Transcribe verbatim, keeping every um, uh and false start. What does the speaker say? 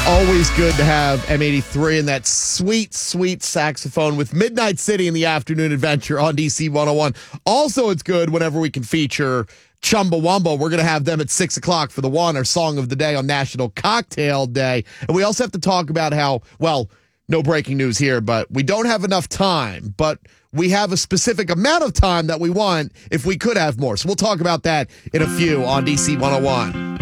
Always good to have M eighty-three and that sweet, sweet saxophone with Midnight City in the afternoon adventure on D C one oh one. Also, it's good whenever we can feature Chumbawamba. We're going to have them at six o'clock for the one, our song of the day on National Cocktail Day. And we also have to talk about how, well, no breaking news here, but we don't have enough time, but we have a specific amount of time that we want if we could have more. So we'll talk about that in a few on D C one oh one.